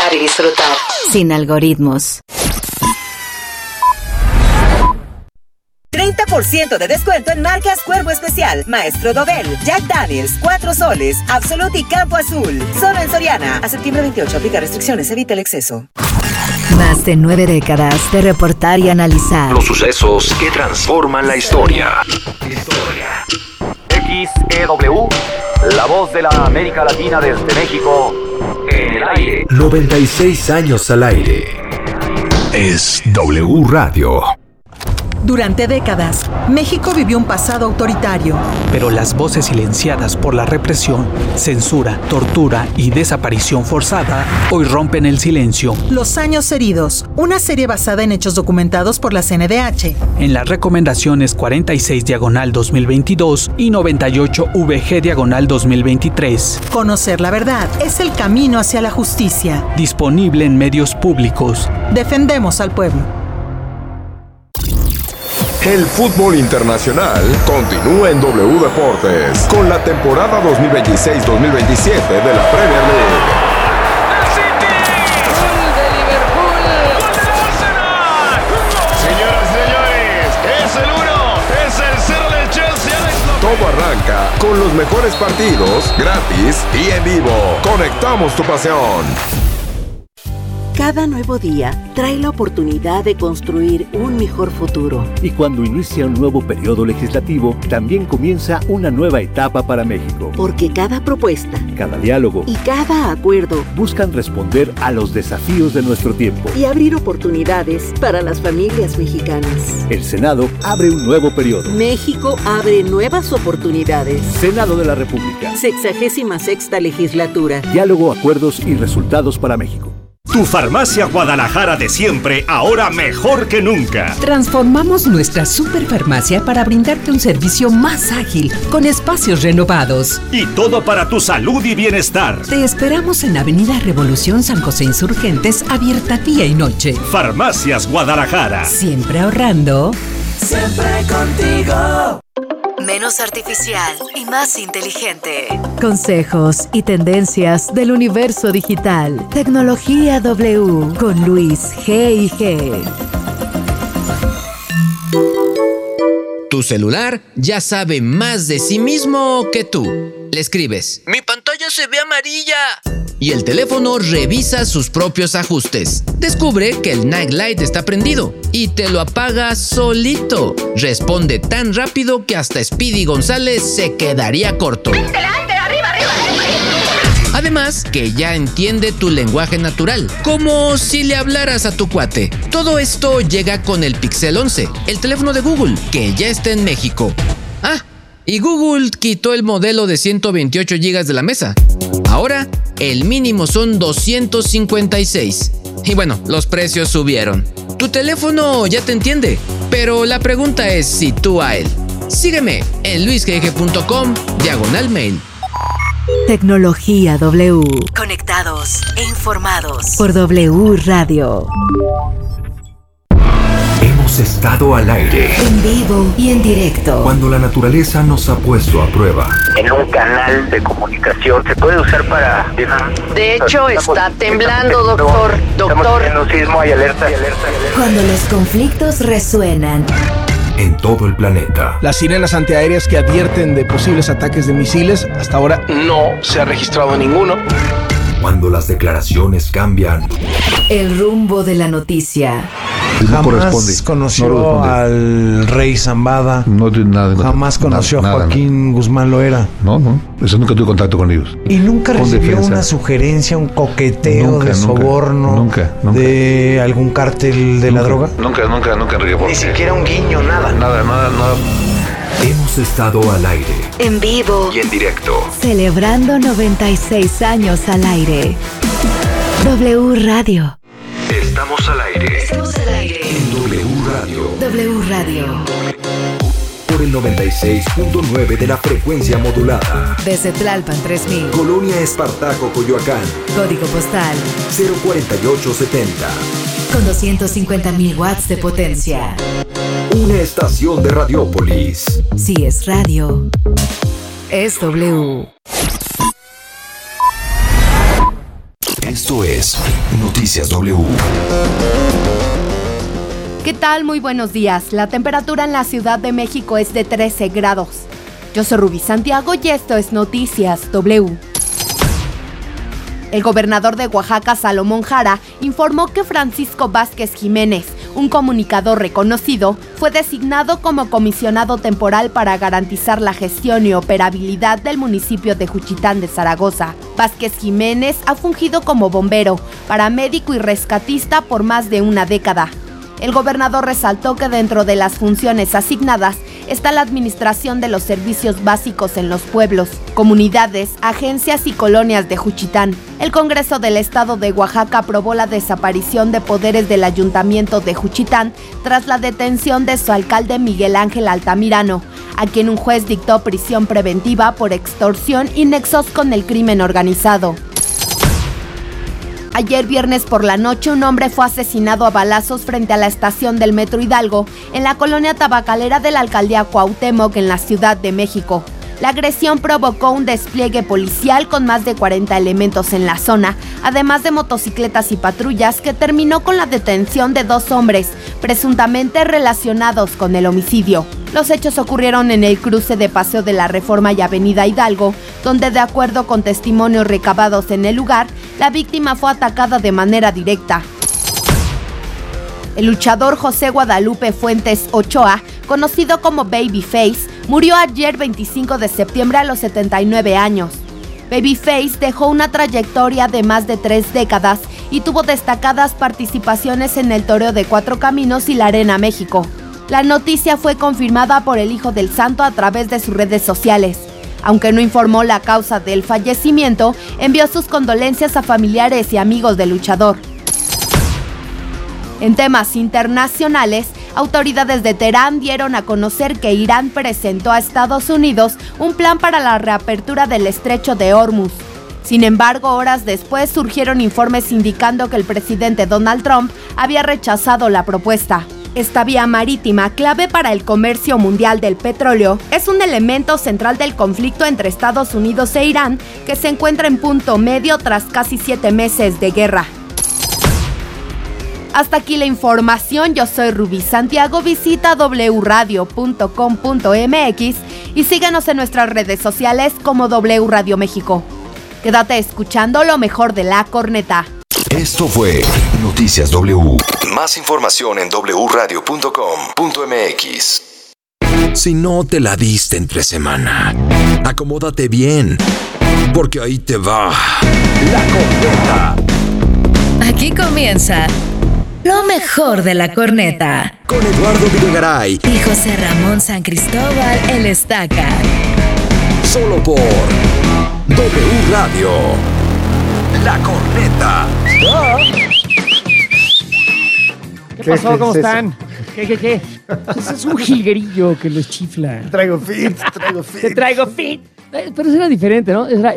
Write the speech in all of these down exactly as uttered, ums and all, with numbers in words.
escuchar y disfrutar. Sin algoritmos. treinta por ciento de descuento en marcas Cuervo Especial, Maestro Dobel, Jack Daniels, Cuatro Soles, Absolut y Campo Azul. Solo en Soriana. A septiembre veintiocho aplica restricciones, evita el exceso. Más de nueve décadas de reportar y analizar los sucesos que transforman la historia. Historia. X E W, la voz de la América Latina desde México, en el aire. noventa y seis años al aire. Es W Radio. Durante décadas, México vivió un pasado autoritario. Pero las voces silenciadas por la represión, censura, tortura y desaparición forzada hoy rompen el silencio. Los años heridos, una serie basada en hechos documentados por la C N D H. En las recomendaciones cuarenta y seis diagonal dos mil veintidós y noventa y ocho V G diagonal dos mil veintitrés. Conocer la verdad es el camino hacia la justicia. Disponible en medios públicos. Defendemos al pueblo. El fútbol internacional continúa en W Deportes con la temporada dos mil veintiséis dos mil veintisiete de la Premier League. ¡El City! ¡Gol de Liverpool! ¡Gol del Arsenal! Señoras y señores, es el uno, es el cero del Chelsea. Alex López. Todo arranca con los mejores partidos, gratis y en vivo. Conectamos tu pasión. Cada nuevo día trae la oportunidad de construir un mejor futuro. Y cuando inicia un nuevo periodo legislativo, también comienza una nueva etapa para México. Porque cada propuesta, cada diálogo y cada acuerdo buscan responder a los desafíos de nuestro tiempo y abrir oportunidades para las familias mexicanas. El Senado abre un nuevo periodo. México abre nuevas oportunidades. Senado de la República. Sexagésima sexta legislatura. Diálogo, acuerdos y resultados para México. Tu Farmacia Guadalajara de siempre, ahora mejor que nunca. Transformamos nuestra superfarmacia para brindarte un servicio más ágil, con espacios renovados. Y todo para tu salud y bienestar. Te esperamos en Avenida Revolución San José Insurgentes, abierta día y noche. Farmacias Guadalajara. Siempre ahorrando. Siempre contigo. Menos artificial y más inteligente. Consejos y tendencias del universo digital. Tecnología W con Luis G y G. Tu celular ya sabe más de sí mismo que tú. Le escribes: "Mi pantalla se ve amarilla", y el teléfono revisa sus propios ajustes. Descubre que el Night Light está prendido y te lo apaga solito. Responde tan rápido que hasta Speedy González se quedaría corto. Además, que ya entiende tu lenguaje natural, como si le hablaras a tu cuate. Todo esto llega con el Pixel once, el teléfono de Google, que ya está en México. Ah, y Google quitó el modelo de ciento veintiocho gigas de la mesa. Ahora, el mínimo son doscientos cincuenta y seis. Y bueno, los precios subieron. Tu teléfono ya te entiende, pero la pregunta es si tú a él. Sígueme en luisgg punto com diagonal mail. Tecnología W. Conectados e informados por W Radio. Hemos estado al aire, en vivo y en directo, cuando la naturaleza nos ha puesto a prueba. En un canal de comunicación se puede usar para... De hecho, está temblando, doctor. Doctor. En un sismo, hay alerta, hay alerta, hay alerta. Cuando los conflictos resuenan en todo el planeta. Las sirenas antiaéreas que advierten de posibles ataques de misiles, hasta ahora no se ha registrado ninguno. Cuando las declaraciones cambian. El rumbo de la noticia. Jamás conoció no al rey Zambada. No tiene nada. Jamás conoció nada, a Joaquín nada. Guzmán Loera. No, no. Eso nunca tuve contacto con ellos. Y nunca con recibió defensa. Una sugerencia, un coqueteo nunca, de soborno. Nunca, nunca. De algún cártel de nunca, la droga. Nunca, nunca, nunca, Enrique. Ni siquiera un guiño, nada. Nada, nada, nada. Hemos estado al aire, en vivo y en directo, celebrando noventa y seis años al aire. W Radio. Estamos al aire. Estamos al aire. En W Radio. W Radio. Por el noventa y seis punto nueve de la frecuencia modulada. Desde Tlalpan tres mil. Colonia Espartaco, Coyoacán. Código postal cero cuarenta y ocho setenta. Con doscientos cincuenta mil watts de potencia. Una estación de Radiópolis. Si es radio, es W. Esto es Noticias W. ¿Qué tal? Muy buenos días. La temperatura en la Ciudad de México es de trece grados. Yo soy Rubí Santiago y esto es Noticias W. El gobernador de Oaxaca, Salomón Jara, informó que Francisco Vázquez Jiménez, un comunicador reconocido, fue designado como comisionado temporal para garantizar la gestión y operabilidad del municipio de Juchitán de Zaragoza. Vázquez Jiménez ha fungido como bombero, paramédico y rescatista por más de una década. El gobernador resaltó que dentro de las funciones asignadas está la administración de los servicios básicos en los pueblos, comunidades, agencias y colonias de Juchitán. El Congreso del Estado de Oaxaca aprobó la desaparición de poderes del Ayuntamiento de Juchitán tras la detención de su alcalde Miguel Ángel Altamirano, a quien un juez dictó prisión preventiva por extorsión y nexos con el crimen organizado. Ayer viernes por la noche, un hombre fue asesinado a balazos frente a la estación del Metro Hidalgo, en la colonia tabacalera de la alcaldía Cuauhtémoc, en la Ciudad de México. La agresión provocó un despliegue policial con más de cuarenta elementos en la zona, además de motocicletas y patrullas, que terminó con la detención de dos hombres, presuntamente relacionados con el homicidio. Los hechos ocurrieron en el cruce de Paseo de la Reforma y Avenida Hidalgo, donde, de acuerdo con testimonios recabados en el lugar, la víctima fue atacada de manera directa. El luchador José Guadalupe Fuentes Ochoa, conocido como Babyface, murió ayer veinticinco de septiembre a los setenta y nueve años. Babyface dejó una trayectoria de más de tres décadas y tuvo destacadas participaciones en el Toreo de Cuatro Caminos y la Arena México. La noticia fue confirmada por el hijo del santo a través de sus redes sociales. Aunque no informó la causa del fallecimiento, envió sus condolencias a familiares y amigos del luchador. En temas internacionales, autoridades de Teherán dieron a conocer que Irán presentó a Estados Unidos un plan para la reapertura del estrecho de Hormuz. Sin embargo, horas después surgieron informes indicando que el presidente Donald Trump había rechazado la propuesta. Esta vía marítima, clave para el comercio mundial del petróleo, es un elemento central del conflicto entre Estados Unidos e Irán, que se encuentra en punto medio tras casi siete meses de guerra. Hasta aquí la información. Yo soy Rubí Santiago. Visita w radio punto com punto m x y síguenos en nuestras redes sociales como W Radio México. Quédate escuchando lo mejor de La Corneta. Esto fue Noticias W. Más información en w radio punto com punto m x. Si no te la diste entre semana, acomódate bien, porque ahí te va La Corneta. Aquí comienza lo mejor de La Corneta, con Eduardo Videgaray y José Ramón San Cristóbal, el Estaca. Solo por W Radio. La Corneta. ¿Qué pasó? ¿Cómo están? ¿Qué, qué, qué? Ese es un jilguerillo que los chifla. Te traigo fit, te traigo fit. Te traigo fit. Pero eso era diferente, ¿no? Era...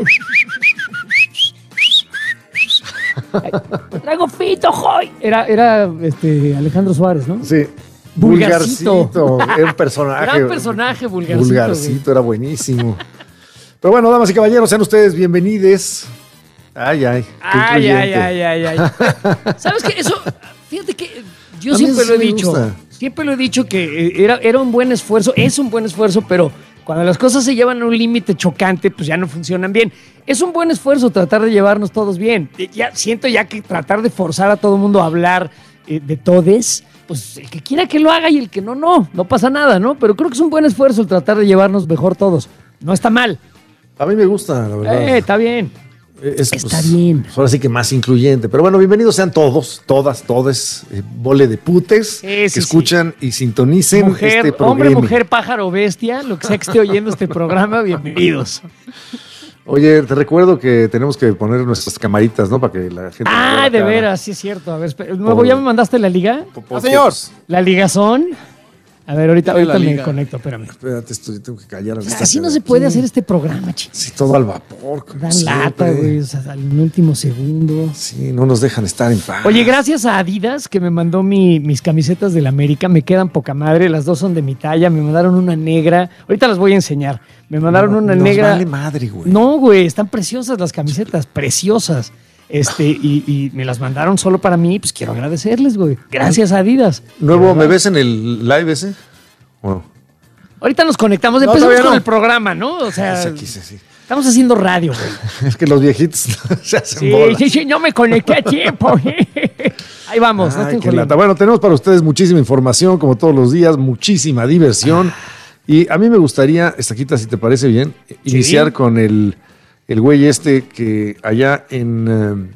Te traigo fit, ojoy. Era, era este, Alejandro Suárez, ¿no? Sí. Vulgarcito. Vulgarcito. Era un personaje. Gran personaje, Vulgarcito. Vulgarcito, güey. Era buenísimo. Pero bueno, damas y caballeros, sean ustedes bienvenidos. Ay, ay. Ay, ay, ay, ay, ay. ¿Sabes qué? Eso, fíjate que yo A siempre mí lo he sí me dicho. gusta. Siempre lo he dicho que era, era un buen esfuerzo, es un buen esfuerzo, pero cuando las cosas se llevan a un límite chocante, pues ya no funcionan bien. Es un buen esfuerzo tratar de llevarnos todos bien. Ya siento ya que tratar de forzar a todo el mundo a hablar eh, de todes, pues el que quiera que lo haga y el que no, no. No pasa nada, ¿no? Pero creo que es un buen esfuerzo el tratar de llevarnos mejor todos. No está mal. A mí me gusta, la verdad. Eh, está bien. Es, Está pues, bien. Ahora sí que más incluyente. Pero bueno, bienvenidos sean todos, todas, todes, eh, bole de putes Sí, que sí, escuchan y sintonicen Mujer, este programa. hombre, mujer, pájaro, bestia, lo que sea que esté oyendo este programa, bienvenidos. Oye, te recuerdo que tenemos que poner nuestras camaritas, ¿no? Para que la gente... Ah, de veras, sí es cierto. A ver, espera, nuevo, Por- ¿ya me mandaste la liga? Ah, señor. ¿La ligazón? A ver, ahorita, Dame la ahorita me liga. conecto, espérame. Espérate, esto, yo tengo que callar. Así no se puede hacer este programa, chicos. Sí, todo al vapor. como Dan siempre. lata, güey, o sea, al último segundo. Sí, no nos dejan estar en paz. Oye, gracias a Adidas que me mandó mi- mis camisetas del América, me quedan poca madre, las dos son de mi talla, me mandaron una negra, ahorita las voy a enseñar, me mandaron No, una nos negra. vale madre, güey. No, güey, están preciosas las camisetas, preciosas. Este, y, y me las mandaron solo para mí, pues quiero agradecerles, güey. Gracias, Adidas. ¿Nuevo me ves en el live ese? Bueno. Ahorita nos conectamos, No, empezamos con no. el programa, ¿no? O sea, Sí, sí, sí. estamos haciendo radio, güey. Es que los viejitos se hacen Sí, bolas. sí, sí, no me conecté a tiempo. Ahí vamos. no Ay, estoy qué jodiendo. lata. Bueno, tenemos para ustedes muchísima información, como todos los días, muchísima diversión. Y a mí me gustaría, Estaquita, si te parece bien, iniciar con el, el güey este que allá en eh,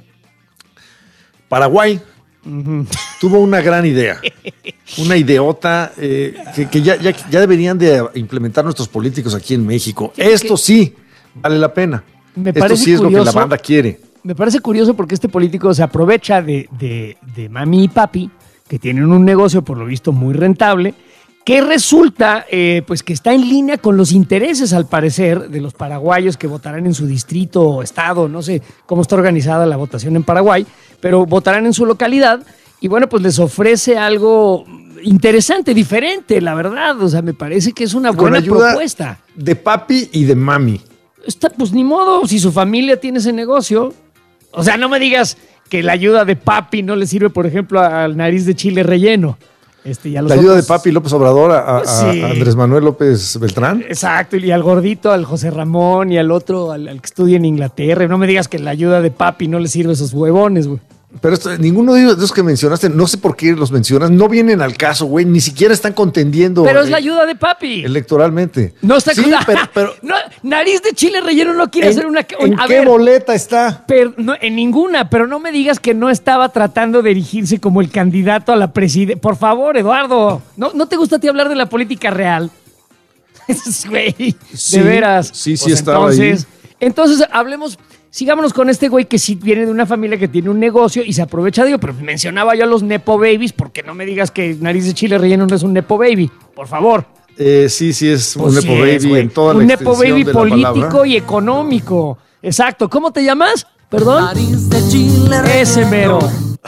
Paraguay uh-huh. tuvo una gran idea. Una ideota eh, que, que ya, ya, ya deberían de implementar nuestros políticos aquí en México. Esto sí vale la pena. Me Esto parece sí es curioso, lo que la banda quiere. Me parece curioso porque este político se aprovecha de, de, de mami y papi, que tienen un negocio por lo visto muy rentable, que resulta eh, pues que está en línea con los intereses, al parecer, de los paraguayos que votarán en su distrito o estado, no sé cómo está organizada la votación en Paraguay, pero votarán en su localidad y bueno, pues les ofrece algo interesante, diferente, la verdad. O sea, me parece que es una Con buena ayuda propuesta. De papi y de mami. Está, pues ni modo, si su familia tiene ese negocio. O sea, no me digas que la ayuda de papi no le sirve, por ejemplo, al nariz de chile relleno. Este, y a los La ayuda otros, de papi López Obrador a, a, Sí. a Andrés Manuel López Beltrán. Exacto, y al gordito, al José Ramón, y al otro, al, al que estudia en Inglaterra. Y no me digas que la ayuda de papi no le sirve a esos huevones, güey. Pero esto, ninguno de esos que mencionaste, no sé por qué los mencionas, no vienen al caso, güey, ni siquiera están contendiendo. Pero es eh, la ayuda de papi. Electoralmente. No está sí, con- pero, pero No, nariz de chile relleno no quiere ¿en, hacer una. ¿en a qué ver, boleta está? pero no, en ninguna, pero no me digas que no estaba tratando de erigirse como el candidato a la presidencia. Por favor, Eduardo, ¿no, ¿no te gusta a ti hablar de la política real? Güey, Sí, de veras. sí, sí Pues estaba entonces, ahí. Entonces, hablemos, sigámonos con este güey que sí viene de una familia que tiene un negocio y se aprovecha de ello, pero mencionaba yo a los Nepo Babies, porque no me digas que nariz de chile relleno no es un Nepo Baby, por favor. Eh, sí, sí, es un Pues Nepo sí Baby es, güey. en toda un la Nepo extensión Baby de la político palabra. y económico. Exacto. ¿Cómo te llamas? Perdón. Ese mero.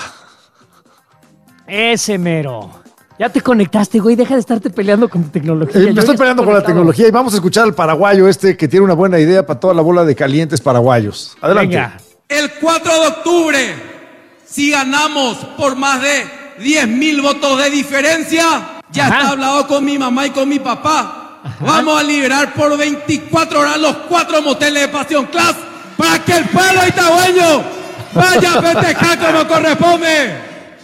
Ese mero. Ya te conectaste, güey. Deja de estarte peleando con tu tecnología. Eh, Yo me ya estoy peleando con la conectado. tecnología y vamos a escuchar al paraguayo este que tiene una buena idea para toda la bola de calientes paraguayos. Adelante. Venga. El cuatro de octubre, si ganamos por más de diez mil votos de diferencia, ya Ajá. está hablado con mi mamá y con mi papá. Ajá. Vamos a liberar por veinticuatro horas los cuatro moteles de Pasión Class para que el pueblo itagüeño vaya a festejar como corresponde.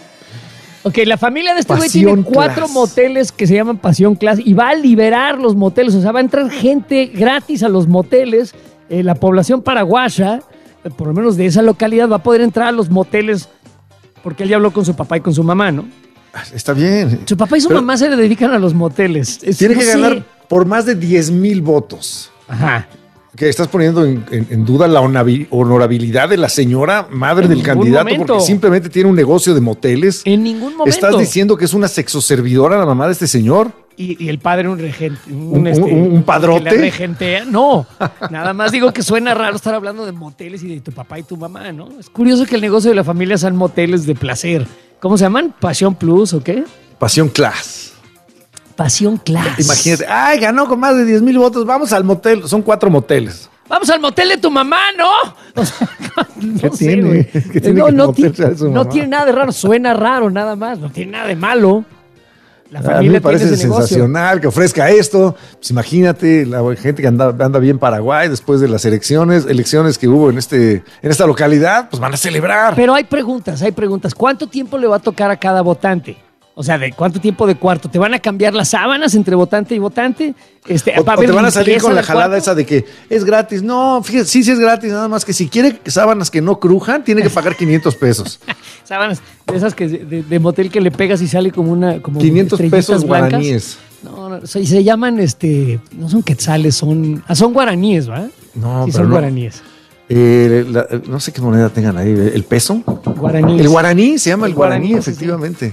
Ok, la familia de este güey Pasión tiene cuatro Class. moteles que se llaman Pasión Class y va a liberar los moteles. O sea, va a entrar gente gratis a los moteles. Eh, la población paraguaya, eh, por lo menos de esa localidad, va a poder entrar a los moteles porque él ya habló con su papá y con su mamá, ¿no? Está bien. Su papá y su Pero mamá se le dedican a los moteles. Es- tiene no que sé. ganar por más de diez mil votos. Ajá. Que estás poniendo en, en- en duda la honabi- honorabilidad de la señora madre En del ningún candidato momento. porque simplemente tiene un negocio de moteles. En ningún momento. ¿Estás diciendo que es una sexoservidora la mamá de este señor? Y, y el padre un regente. Un, ¿Un- este, un- un padrote? Que la regentea. No, nada más digo que suena raro estar hablando de moteles y de tu papá y tu mamá, ¿no? Es curioso que el negocio de la familia sean moteles de placer. ¿Cómo se llaman? ¿Pasión Plus o qué? Pasión Class. Pasión Class. Imagínate, ay, ganó con más de diez mil votos, vamos al motel, son cuatro moteles. Vamos al motel de tu mamá, ¿no? O sea, no ¿Qué sé, tiene? güey. ¿Qué tiene no, que no, motel ti- sea de su no mamá? tiene nada de raro, suena raro nada más, no tiene nada de malo. La A mí familia me parece tiene ese negocio. sensacional que ofrezca esto. Pues imagínate la gente que anda, anda bien Paraguay después de las elecciones, elecciones que hubo en este, en esta localidad, pues van a celebrar. Pero hay preguntas, hay preguntas. ¿Cuánto tiempo le va a tocar a cada votante? O sea, ¿de cuánto tiempo de cuarto? ¿Te van a cambiar las sábanas entre votante y votante? Este, O, ¿va a o te haber van a salir limpieza con la del jalada cuarto? esa de que es gratis. No, fíjate, sí, sí es gratis, nada más que si quiere sábanas que no crujan, tiene que pagar quinientos pesos. Sábanas de esas que de, de motel que le pegas y sale como una como quinientos estrellitas pesos blancas. guaraníes. No, no, se, se llaman este, no son quetzales, son ah, son guaraníes, ¿va? No, Sí, pero son no. guaraníes. Eh, la- no sé qué moneda tengan ahí. ¿El peso? Guaraníes. El guaraní, se llama el, El guaraní, guaraní, sí, efectivamente.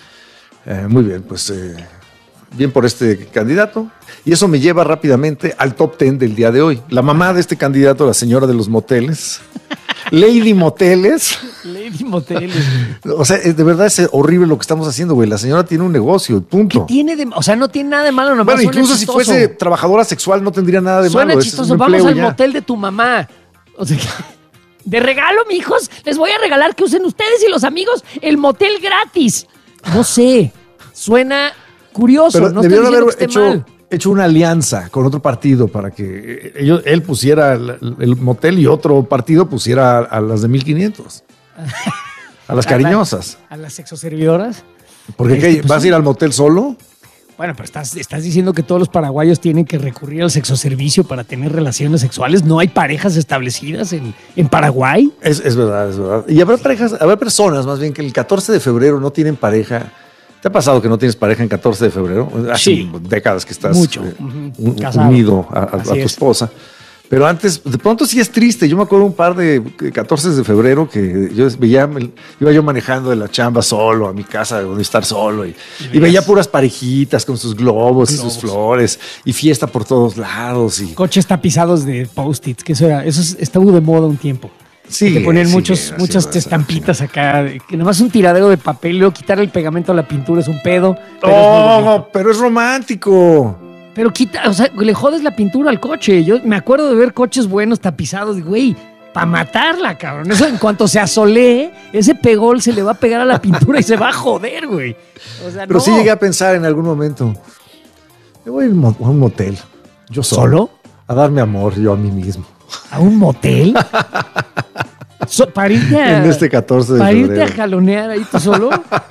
Eh, muy bien, pues eh, bien por este candidato. Y eso me lleva rápidamente al top ten del día de hoy. La mamá de este candidato, la señora de los moteles, Lady Moteles. Lady Moteles. O sea, es- de verdad es horrible lo que estamos haciendo, güey. La señora tiene un negocio, punto. Tiene de, o sea, no tiene nada de malo, nomás Bueno, suena incluso si chistoso. fuese trabajadora sexual no tendría nada de Suena malo. ese es chistoso. un Vamos empleo al ya. motel de tu mamá. O sea, De regalo, mijos, les voy a regalar que usen ustedes y los amigos el motel gratis. No sé, suena curioso. Pero no debieron estoy haber diciendo que esté hecho, mal. hecho una alianza con otro partido para que ellos, él pusiera el, el motel y otro partido pusiera a, a las de mil quinientos. A las cariñosas. A, la, a las sexoservidoras. Porque Este, ¿qué? pues, ¿Vas a ir al motel solo? Bueno, pero estás, estás diciendo que todos los paraguayos tienen que recurrir al sexoservicio para tener relaciones sexuales. ¿No hay parejas establecidas en, en Paraguay? Es, es verdad, es verdad. Y habrá parejas, habrá personas más bien que el catorce de febrero no tienen pareja. ¿Te ha pasado que no tienes pareja en catorce de febrero? Hace Sí. décadas que estás Mucho. eh, Ujú. un- Casado. unido a, a- a Así tu es. esposa. Pero antes, de pronto sí es triste. Yo me acuerdo un par de catorce de febrero que yo veía, iba yo manejando de la chamba solo a mi casa donde estar solo y, y veía puras parejitas con sus globos, y sus flores y fiesta por todos lados. Y Coches tapizados de post-its, que eso era, eso es- estuvo de moda un tiempo. Sí, que te ponían sí, muchos, sí, muchas sí, estampitas acá, de- que nomás un tiradero de papel, luego quitar el pegamento a la pintura es un pedo. Pero, es muy ¡Oh, bonito. pero es romántico! Pero quita, o sea, le jodes la pintura al coche. Yo me acuerdo de ver coches buenos tapizados, güey, para matarla, cabrón. Eso en cuanto se asolee, ese pegol se le va a pegar a la pintura y se va a joder, güey. O sea, Pero no. sí llegué a pensar en algún momento, me voy a ir mo- a un motel, yo solo, ¿Solo? a darme amor yo a mí mismo. ¿A un motel? So- para irte a, En este catorce de para irte febrero. a jalonear ahí tú solo.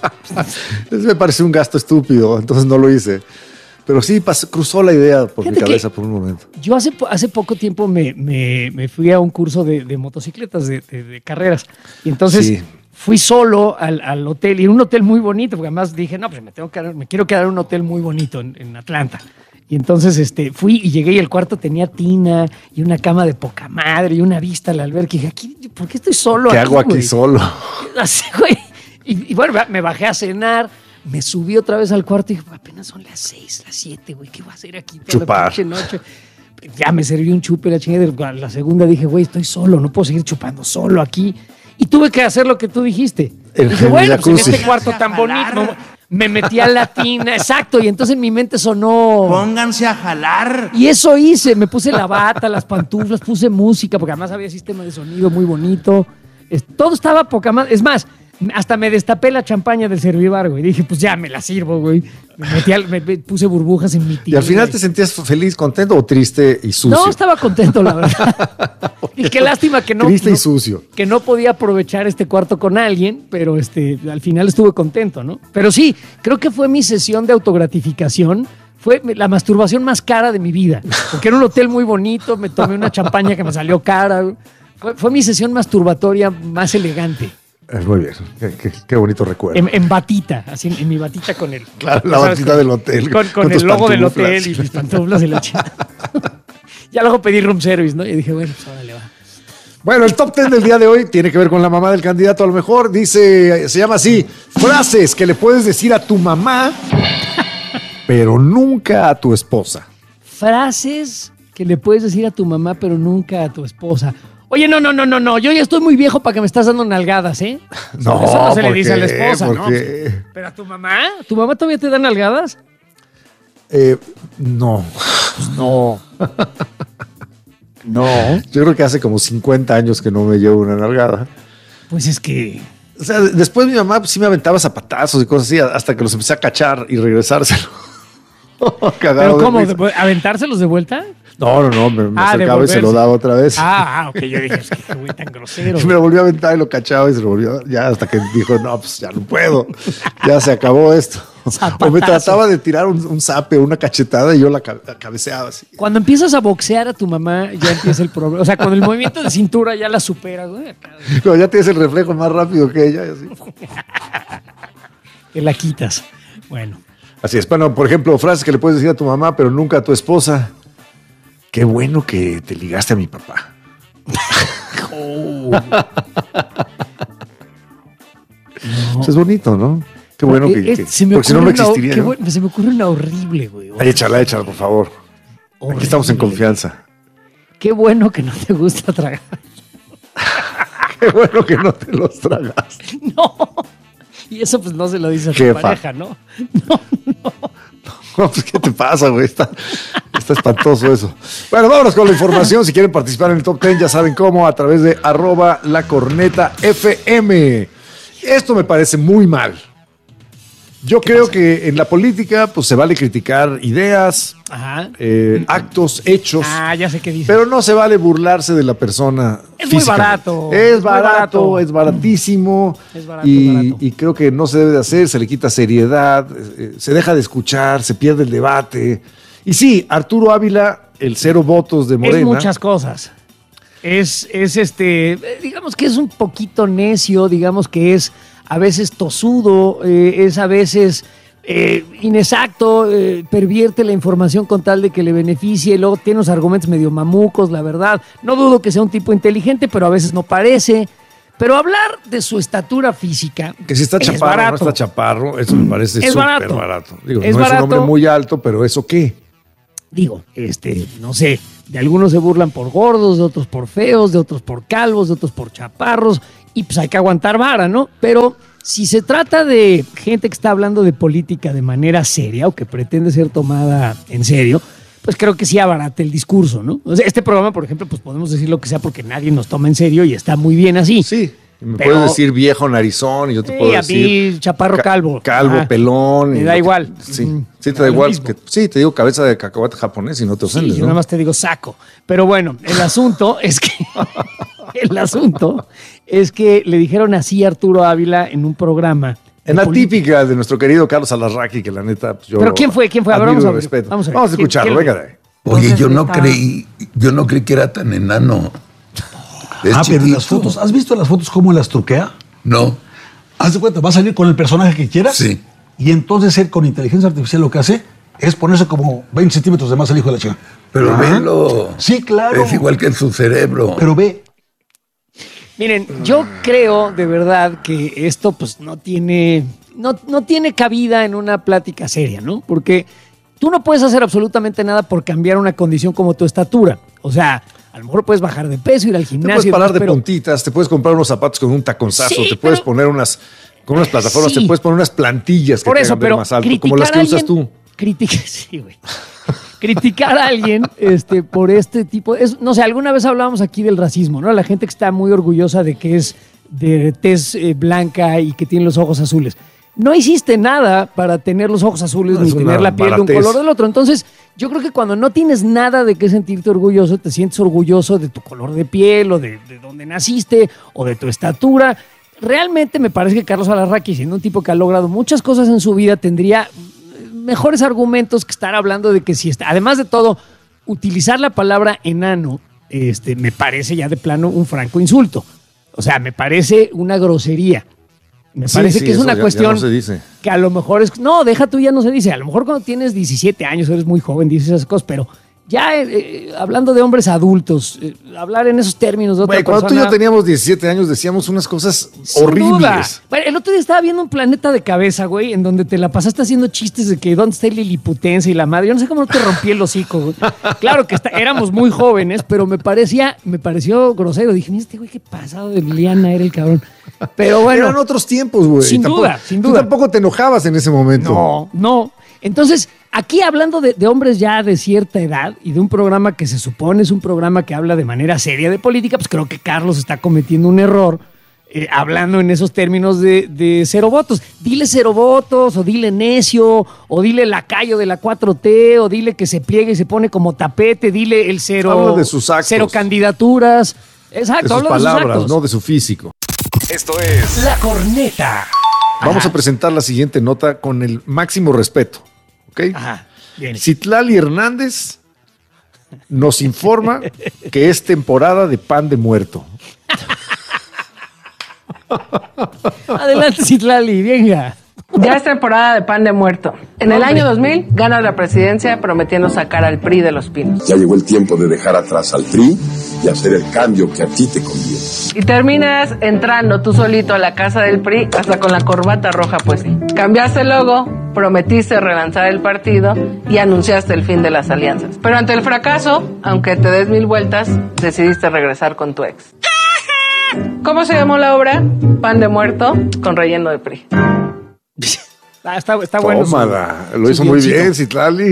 Eso me pareció un gasto estúpido, entonces no lo hice. Pero sí pasó- cruzó la idea por Fíjate mi cabeza que- por un momento. Yo hace, po- hace poco tiempo me, me- me fui a un curso de, de motocicletas, de, de- de carreras. Y entonces Sí. fui solo al, al hotel, y era un hotel muy bonito, porque además dije, no, pues me, tengo que, quedar- me quiero quedar en un hotel muy bonito en, en Atlanta. Y entonces este, fui y llegué y el cuarto tenía tina y una cama de poca madre y una vista al albergue. Y dije, ¿aquí, ¿por qué estoy solo ¿Qué aquí, hago aquí güey? solo? Así, güey. Y, y bueno, me bajé a cenar, me subí otra vez al cuarto y dije, apenas son las seis, las siete, güey, ¿qué voy a hacer aquí toda Chupar. la pinche noche? Ya me serví un chupe, la chingada. La segunda dije, güey, estoy solo, no puedo seguir chupando solo aquí. Y tuve que hacer lo que tú dijiste. El- dije, el bueno, pues en jacuzzi. este cuarto tan bonito. Me metí a la tina, exacto, y entonces en mi mente sonó. Pónganse a jalar. Y eso hice, me puse la bata, las pantuflas, puse música, porque además había sistema de sonido muy bonito. Es- todo estaba poca más. Es más, hasta me destapé la champaña del Servivar, güey. Dije, pues ya me la sirvo, güey. Me, metí al- me- me puse burbujas en mi ¿Y tina. al final te sentías feliz, contento o triste y sucio? No, estaba contento, la verdad. Y qué lástima que no, Triste y no- sucio. que no podía aprovechar este cuarto con alguien, pero este, al final estuve contento, ¿no? Pero sí, creo que fue mi sesión de autogratificación. Fue la masturbación más cara de mi vida. Porque era un hotel muy bonito, me tomé una champaña que me salió cara. Fue, fue mi sesión masturbatoria más elegante. Eh, muy bien, qué, qué- qué bonito recuerdo. En, en batita, así en, en mi batita con el. Claro, la ¿sabes? batita Con- del hotel, Con, con con tus el logo del pantuflas. hotel y mis pantuflas y la chingada. Ya luego pedí room service, ¿no? Y dije, bueno, pues órale, va. Bueno, el top ten del día de hoy tiene que ver con la mamá del candidato a lo mejor. Dice, se llama así, frases que le puedes decir a tu mamá, pero nunca a tu esposa. Frases que le puedes decir a tu mamá, pero nunca a tu esposa. Oye, no, no, no, no, no. Yo ya estoy muy viejo para que me estás dando nalgadas, ¿eh? No, Eso no se le ¿por dice a la qué? esposa, ¿Por ¿no? qué? Pero a tu mamá, ¿tu mamá todavía te da nalgadas? Eh, no. No. No. Yo creo que hace como cincuenta años que no me llevo una nalgada. Pues es que. O sea, después mi mamá pues, sí me aventaba zapatazos y cosas así, hasta que los empecé a cachar y regresárselo. Cagado ¿Pero de cómo? risa. ¿De- ¿Aventárselos de vuelta? No, no, no, me, me Ah, acercaba y se lo devolverse. daba otra vez. Ah, ah, ok. Yo dije, es que qué güey tan grosero. Y me lo volvió a aventar y lo cachaba y se lo volvió a dar. Ya hasta que dijo, no, pues ya no puedo. Ya se acabó esto. O me trataba de tirar un, un zape, una cachetada y yo la, ca- la cabeceaba así. Cuando empiezas a boxear a tu mamá, ya empieza el problema. O sea, con el movimiento de cintura ya la superas, güey. Acá, Pero ya tienes el reflejo más rápido que ella. Y así. te la quitas. Bueno. Así es. Bueno, por ejemplo, frases que le puedes decir a tu mamá, pero nunca a tu esposa. Qué bueno que te ligaste a mi papá. Oh. Pues es bonito, ¿no? Qué bueno que, Eh, eh, que- se me porque si no, no ocurre una- existiría. qué ¿no? bueno, se me ocurre una horrible, güey. Ay, échala, échala, por favor. Horrible. Aquí estamos en confianza. Qué bueno que no te gusta tragar. Qué bueno que no te los tragas. No. Y eso pues no se lo dice a tu Jefa. pareja, ¿no? No, pues, ¿qué te pasa, güey? Está, Está espantoso eso. Bueno, vámonos con la información. Si quieren participar en el top diez, ya saben cómo, a través de arroba la corneta F M. Esto me parece muy mal. Yo creo pasa? que en la política pues se vale criticar ideas, Ajá. Eh, actos, hechos. Ah, ya sé qué dices. Pero no se vale burlarse de la persona. Es muy barato. Es, es barato, barato, es baratísimo. Es barato, y, barato. y creo que no se debe de hacer, se le quita seriedad, eh, se deja de escuchar, se pierde el debate. Y sí, Arturo Ávila, el cero votos de Morena. Es muchas cosas. Es, es este, digamos que es un poquito necio, digamos que es a veces tosudo, eh, es a veces eh, inexacto, eh, pervierte la información con tal de que le beneficie, luego tiene unos argumentos medio mamucos, la verdad. No dudo que sea un tipo inteligente, pero a veces no parece. Pero hablar de su estatura física. Que si está chaparro o no está chaparro, eso me parece súper barato. barato. Digo, es no barato. Es un hombre muy alto, pero ¿eso qué? Digo, este, no sé, de algunos se burlan por gordos, de otros por feos, de otros por calvos, de otros por chaparros. Y pues hay que aguantar vara, ¿no? Pero si se trata de gente que está hablando de política de manera seria o que pretende ser tomada en serio, pues creo que sí abarata el discurso, ¿no? O sea, este programa, por ejemplo, pues podemos decir lo que sea porque nadie nos toma en serio y está muy bien así. Sí, me pero, puedes decir viejo narizón y yo te sí, puedo decir... a mí chaparro ca- calvo. Calvo, Ajá. pelón. Me da igual. Que, sí, mm, sí te da igual. Que, sí, te digo cabeza de cacahuate japonés y no te ofendes, sí, yo ¿no? nada más te digo saco. Pero bueno, el asunto es que... el asunto es que le dijeron así a Arturo Ávila en un programa... En la típica de nuestro querido Carlos Alarraqui, que la neta... Pues yo ¿Pero quién fue? ¿Quién fue? A ver, vamos a ver. Vamos a, ver. Vamos a escucharlo, venga de ahí. Oye, yo no creí, yo no creí que era tan enano. Es ah, chiquito. Pero en las fotos, ¿has visto las fotos cómo las truquea? No. Haz de cuenta, va a salir con el personaje que quieras. Sí. Y entonces él con inteligencia artificial lo que hace es ponerse como veinte centímetros de más al hijo de la chica. Pero ¿Ah? velo. Sí, claro. Es igual que en su cerebro. Pero ve. Miren, yo creo de verdad que esto pues no tiene, no, no tiene cabida en una plática seria, ¿no? Porque tú no puedes hacer absolutamente nada por cambiar una condición como tu estatura. O sea, a lo mejor puedes bajar de peso, ir al gimnasio. Te puedes parar demás, de pero... puntitas, te puedes comprar unos zapatos con un taconzazo, sí, te puedes pero... poner unas, con unas plataformas, sí. te puedes poner unas plantillas que por te eso, hagan ver pero más alto, como las que alguien, usas tú. Critica, sí, güey. Criticar a alguien este, por este tipo... Es, no sé, alguna vez hablábamos aquí del racismo, ¿no? La gente que está muy orgullosa de que es de tez eh, blanca y que tiene los ojos azules. No hiciste nada para tener los ojos azules no, ni tener la piel baratez. de un color del otro. Entonces, yo creo que cuando no tienes nada de qué sentirte orgulloso, te sientes orgulloso de tu color de piel o de, de dónde naciste o de tu estatura. Realmente me parece que Carlos Alarraqui, siendo un tipo que ha logrado muchas cosas en su vida, tendría mejores argumentos que estar hablando de que si está... Además de todo, utilizar la palabra enano este, me parece ya de plano un franco insulto. O sea, me parece una grosería. Me sí, parece sí, que es una ya, cuestión ya no se dice. Que a lo mejor es... No, deja tú, ya no se dice. A lo mejor cuando tienes diecisiete años eres muy joven, dices esas cosas, pero ya eh, hablando de hombres adultos, eh, hablar en esos términos de otra Güey, cuando persona... tú y yo teníamos diecisiete años decíamos unas cosas Sin horribles. Duda. Bueno, el otro día estaba viendo un Planeta de Cabeza, güey, en donde te la pasaste haciendo chistes de que dónde está el liliputense y la madre. Yo no sé cómo no te rompí el hocico, güey. Claro que está, éramos muy jóvenes, pero me parecía, me pareció grosero. Dije, mira, este güey, qué pasado de Liliana era el cabrón. Pero bueno. Eran otros tiempos, güey. Sin tampoco, duda, sin duda. Tú tampoco te enojabas en ese momento. No, no. Entonces, aquí hablando de, de hombres ya de cierta edad y de un programa que se supone es un programa que habla de manera seria de política, pues creo que Carlos está cometiendo un error eh, hablando en esos términos de, de cero votos. Dile cero votos, o dile necio, o dile lacayo de la cuatro T, o dile que se pliegue y se pone como tapete, dile el cero, habla de sus actos, cero candidaturas. Exacto, de sus habla palabras, de sus actos. No de su físico. Esto es La Corneta. Vamos Ajá. a presentar la siguiente nota con el máximo respeto. ¿Ok? Ajá. Bien. Citlali Hernández nos informa que es temporada de pan de muerto. Adelante, Citlali, venga. Ya es temporada de pan de muerto. En el año dos mil ganas la presidencia prometiendo sacar al P R I de los pinos. Ya llegó el tiempo de dejar atrás al P R I y hacer el cambio que a ti te conviene. Y terminas entrando tú solito a la casa del P R I hasta con la corbata roja puesta. Cambiaste el logo, prometiste relanzar el partido y anunciaste el fin de las alianzas. Pero ante el fracaso, aunque te des mil vueltas, decidiste regresar con tu ex. ¿Cómo se llamó la obra? Pan de muerto con relleno de P R I. Ah, está, está bueno. Tómala, lo hizo muy bien, Citlali.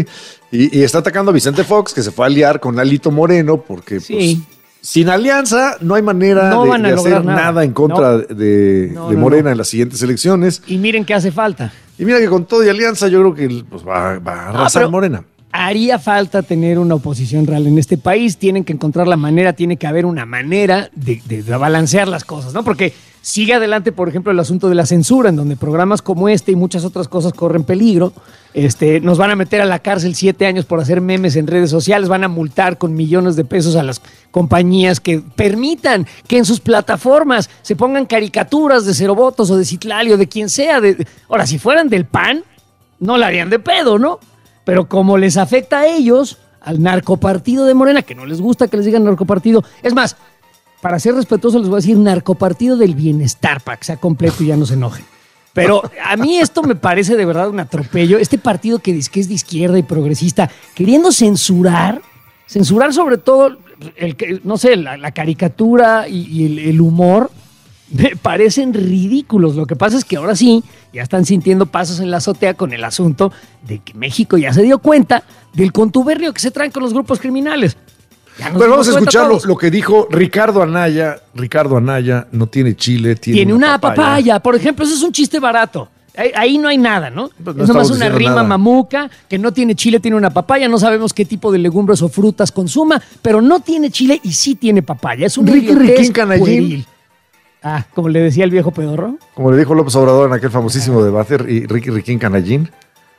Y, y está atacando a Vicente Fox, que se fue a aliar con Alito Moreno, porque Sí. pues, sin alianza no hay manera No de, van a de hacer lograr nada. nada. en contra No. de, No, de no, Morena no. en las siguientes elecciones. Y miren qué hace falta. Y mira que con todo y alianza yo creo que pues, va, va a arrasar pero- Morena. Haría falta tener una oposición real en este país. Tienen que encontrar la manera, tiene que haber una manera de, de- de balancear las cosas, ¿no? Porque sigue adelante, por ejemplo, el asunto de la censura, en donde programas como este y muchas otras cosas corren peligro. Este, nos van a meter a la cárcel siete años por hacer memes en redes sociales, van a multar con millones de pesos a las compañías que permitan que en sus plataformas se pongan caricaturas de Cero Votos o de Citlali o de quien sea. De, ahora, si fueran del P A N, no la harían de pedo, ¿no? Pero como les afecta a ellos, al narcopartido de Morena, que no les gusta que les digan narcopartido, es más, para ser respetuoso les voy a decir narcopartido del bienestar, para que sea completo y ya no se enojen. Pero a mí esto me parece de verdad un atropello. Este partido que dice que es de izquierda y progresista, queriendo censurar, censurar sobre todo, el, que- no sé, la, la caricatura y, y el, el humor, me parecen ridículos. Lo que pasa es que ahora sí, ya están sintiendo pasos en la azotea con el asunto de que México ya se dio cuenta del contubernio que se traen con los grupos criminales. Ya nos Bueno, vamos dimos a cuenta escuchar lo, todos. lo que dijo Ricardo Anaya. Ricardo Anaya no tiene chile, tiene, Tiene una papaya. Por ejemplo, eso es un chiste barato. Ahí, ahí no hay nada, ¿no? Pues no es nomás estamos una diciendo rima nada. mamuca, que no tiene chile, tiene una papaya. No sabemos qué tipo de legumbres o frutas consuma, pero no tiene chile y sí tiene papaya. Es un Ricky idiotez Riquín Canallín. pueril. Ah, como le decía el viejo pedorro. Como le dijo López Obrador en aquel famosísimo debate, y Ricky Riquín Canallín.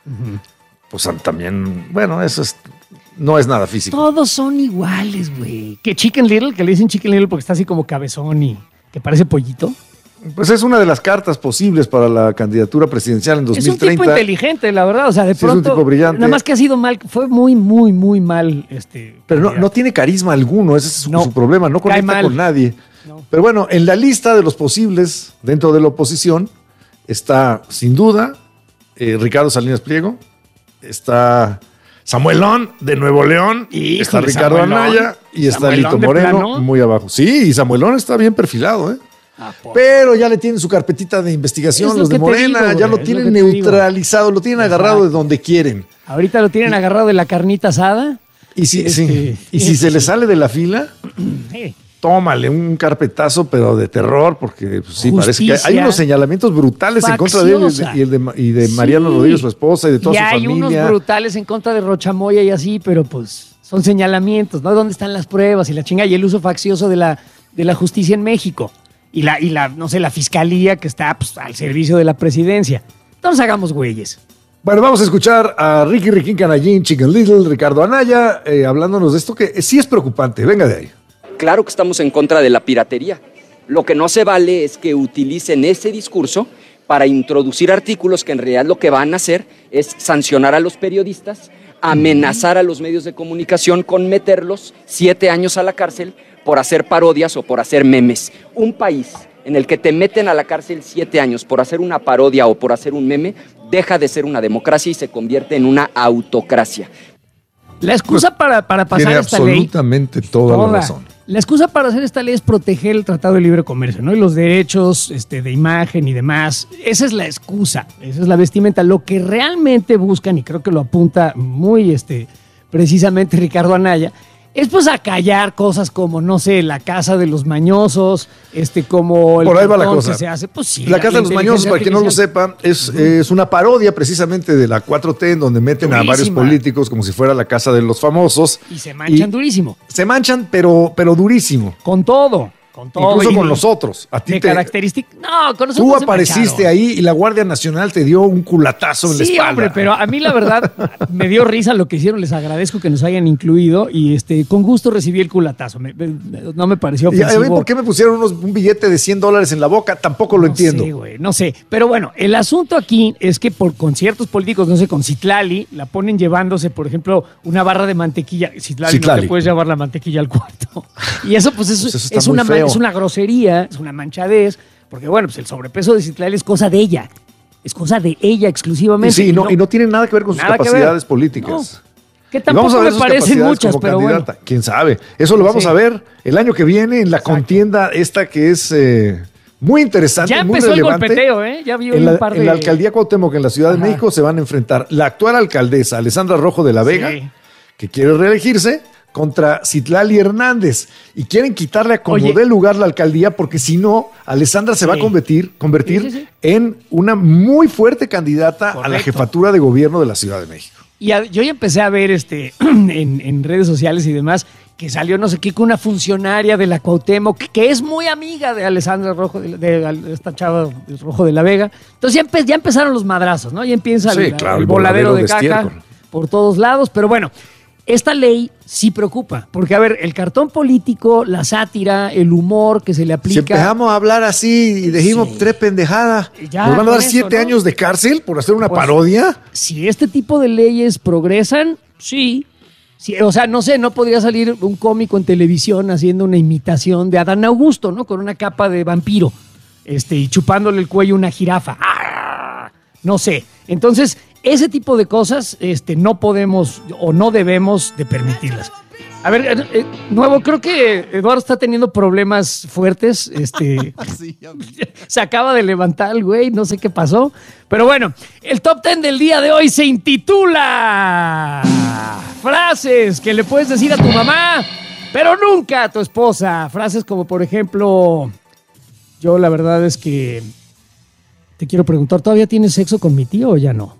Pues también, bueno, eso es, no es nada físico. Todos son iguales, güey. Que Chicken Little, que le dicen Chicken Little porque está así como cabezón y que parece pollito. Pues es una de las cartas posibles para la candidatura presidencial en dos mil treinta. Es un tipo inteligente, la verdad. O sea, de Sí, es un pronto. tipo brillante. Nada más que ha sido mal, fue muy, muy, muy mal. Este, Pero no, no tiene carisma alguno, ese es su, No, su problema, no cae conecta mal. con nadie. Pero bueno, en la lista de los posibles dentro de la oposición está, sin duda, eh, Ricardo Salinas Pliego, está Samuelón de Nuevo León, Híjole, está Ricardo Samuelón. Anaya y está Samuelón Lito de Moreno plano. muy abajo. Sí, y Samuelón está bien perfilado, ¿eh? Pero ya le tienen su carpetita de investigación Es lo los de que te Morena, digo, ya güey, lo es lo tienen que te digo. neutralizado, lo tienen agarrado de donde quieren. Ahorita lo tienen agarrado de la carnita asada. Y si, Este, sí, y si se le sale de la fila, Sí. tómale un carpetazo, pero de terror, porque pues, sí, parece que hay, hay Justicia unos señalamientos brutales en contra de él y facciosa. de, y el de, y de Sí. Mariano Rodríguez, su esposa, y de toda y su hay familia. unos brutales en contra de Rochamoya y así, pero pues son señalamientos, ¿no? ¿Dónde están las pruebas y la chinga y el uso faccioso de la, de la justicia en México? Y la, y la, no sé, la fiscalía que está pues, al servicio de la presidencia. No nos hagamos güeyes. Bueno, vamos a escuchar a Ricky Riquín Canallín, Chicken Little, Ricardo Anaya, eh, hablándonos de esto que sí es preocupante. Venga de ahí. Claro que estamos en contra de la piratería. Lo que no se vale es que utilicen ese discurso para introducir artículos que en realidad lo que van a hacer es sancionar a los periodistas, amenazar a los medios de comunicación con meterlos siete años a la cárcel por hacer parodias o por hacer memes. Un país en el que te meten a la cárcel siete años por hacer una parodia o por hacer un meme, deja de ser una democracia y se convierte en una autocracia. La excusa para, para pasar Tiene esta ley... absolutamente toda, Toda. la razón. La excusa para hacer esta ley es proteger el Tratado de Libre Comercio, ¿no? Y los derechos este, de imagen y demás. Esa es la excusa, esa es la vestimenta. Lo que realmente buscan, y creo que lo apunta muy este, precisamente Ricardo Anaya, es pues acallar cosas como, no sé, la casa de los mañosos, este, como el Por ahí va la cartón cosa. que se hace. Pues sí, La Casa de los Mañosos, para quien no lo inteligencia sepa, es, es una parodia precisamente de la cuatro T en donde meten a varios Durísima. políticos como si fuera la Casa de los Famosos. Y se manchan Y durísimo. Se manchan, pero, pero durísimo. Con todo. Con todo. Incluso Y- con nosotros. A ti de te, característica. No, con nosotros tú no se apareciste mancharon. ahí y la Guardia Nacional te dio un culatazo en la Sí, espalda. hombre, pero a mí la verdad me dio risa lo que hicieron. Les agradezco que nos hayan incluido y este con gusto recibí el culatazo. Me- me- no me pareció Y a ofensivo. ver, ¿por qué me pusieron unos, un billete de cien dólares en la boca? Tampoco lo entiendo. Sí, güey, no sé. Pero bueno, el asunto aquí es que por con ciertos políticos, no sé, con Citlali, la ponen llevándose, por ejemplo, una barra de mantequilla. Citlali, no Citlali. te puedes llevar la mantequilla al cuarto. Y eso, pues, es, Pues eso está es muy una, ma- feo. es una grosería, es una manchadez, porque bueno, pues el sobrepeso de Citlali es cosa de ella. Es cosa de ella exclusivamente. Sí, y no, y no tiene nada que ver con sus nada que ver. capacidades políticas. Que Y vamos tampoco a ver me sus parecen capacidades muchas, como pero bueno. candidata. ¿Quién sabe? Eso lo vamos Sí. a ver el año que viene en la contienda esta que es eh, muy interesante, ya muy empezó relevante. el golpeteo, ¿eh? Ya vi en, la, un par de... en la alcaldía Cuauhtémoc, en la Ciudad Ajá. de México, se van a enfrentar la actual alcaldesa, Alessandra Rojo de la Vega, sí. que quiere reelegirse, contra Citlali Hernández. Y quieren quitarle a como Oye. dé lugar la alcaldía, porque si no, Alessandra se sí. va a convertir, convertir sí, sí, sí. en una muy fuerte candidata Correcto. a la jefatura de gobierno de la Ciudad de México. Y a, yo ya empecé a ver este en, en redes sociales y demás que salió no sé qué con una funcionaria de la Cuauhtémoc que es muy amiga de Alessandra Rojo, de, de, de esta chava de Rojo de la Vega. Entonces ya, empe, ya empezaron los madrazos, ¿no? Ya empieza sí, el, claro, el, el voladero, voladero de, de caca estiércol. por todos lados. Pero bueno, esta ley sí preocupa, porque a ver, el cartón político, la sátira, el humor que se le aplica. Si empezamos a hablar así y dijimos sí. tres pendejadas, ya, ¿nos van a dar eso, siete ¿no? años de cárcel por hacer una pues, parodia? Si este tipo de leyes progresan, sí. sí. O sea, no sé, no podría salir un cómico en televisión haciendo una imitación de Adán Augusto, ¿no? Con una capa de vampiro, este, y chupándole el cuello a una jirafa. ¡Ah! No sé. Entonces, ese tipo de cosas este, no podemos o no debemos de permitirlas. A ver, eh, eh, nuevo, creo que Eduardo está teniendo problemas fuertes. Este, sí, se acaba de levantar el güey, no sé qué pasó. Pero bueno, el top ten del día de hoy se intitula Frases que le puedes decir a tu mamá, pero nunca a tu esposa. Frases como, por ejemplo, yo la verdad es que te quiero preguntar, ¿todavía tienes sexo con mi tío o ya no?